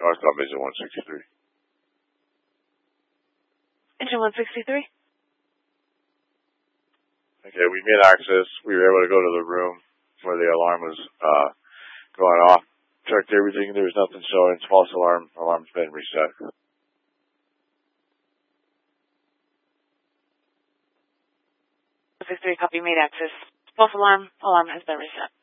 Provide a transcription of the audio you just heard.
Northbound Engine 163. Engine 163? Okay, we made access. We were able to go to the room where the alarm was going off. Checked everything. There was nothing showing. False alarm. Alarm's been reset. 163, copy, made access. False alarm. Alarm has been reset.